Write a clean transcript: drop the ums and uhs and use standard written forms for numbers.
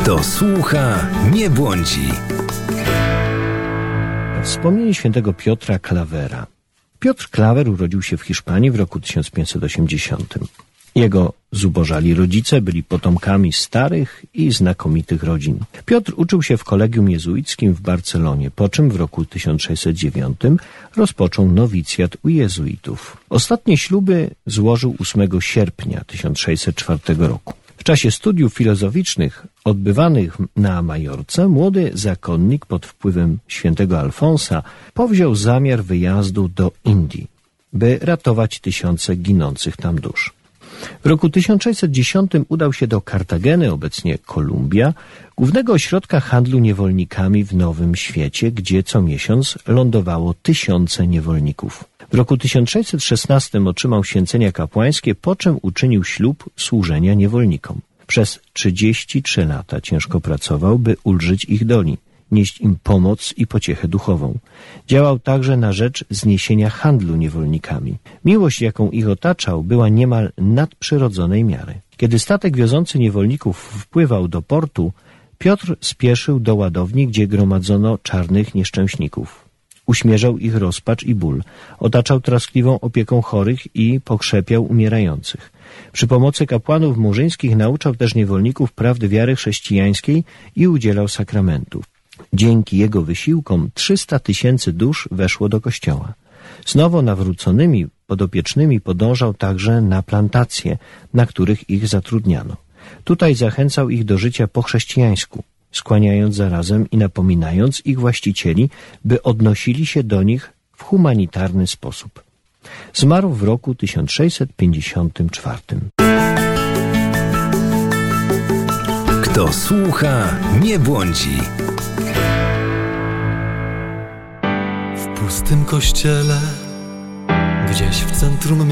Kto słucha, nie błądzi. Wspomnienie świętego Piotra Klawera. Piotr Klawer urodził się w Hiszpanii w roku 1580. Jego zubożali rodzice byli potomkami starych i znakomitych rodzin. Piotr uczył się w kolegium jezuickim w Barcelonie, po czym w roku 1609 rozpoczął nowicjat u jezuitów. Ostatnie śluby złożył 8 sierpnia 1604 roku. W czasie studiów filozoficznych odbywanych na Majorce młody zakonnik pod wpływem świętego Alfonsa powziął zamiar wyjazdu do Indii, by ratować tysiące ginących tam dusz. W roku 1610 udał się do Kartageny, obecnie Kolumbia, głównego ośrodka handlu niewolnikami w Nowym Świecie, gdzie co miesiąc lądowało tysiące niewolników. W roku 1616 otrzymał święcenia kapłańskie, po czym uczynił ślub służenia niewolnikom. Przez 33 lata ciężko pracował, by ulżyć ich doli, nieść im pomoc i pociechę duchową. Działał także na rzecz zniesienia handlu niewolnikami. Miłość, jaką ich otaczał, była niemal nadprzyrodzonej miary. Kiedy statek wiozący niewolników wpływał do portu, Piotr spieszył do ładowni, gdzie gromadzono czarnych nieszczęśników. Uśmierzał ich rozpacz i ból, otaczał troskliwą opieką chorych i pokrzepiał umierających. Przy pomocy kapłanów murzyńskich nauczał też niewolników prawdy wiary chrześcijańskiej i udzielał sakramentów. Dzięki jego wysiłkom 300 000 dusz weszło do kościoła. Z nowo nawróconymi podopiecznymi podążał także na plantacje, na których ich zatrudniano. Tutaj zachęcał ich do życia po chrześcijańsku, skłaniając zarazem i napominając ich właścicieli, by odnosili się do nich w humanitarny sposób. Zmarł w roku 1654. Kto słucha, nie błądzi. W pustym kościele, gdzieś w centrum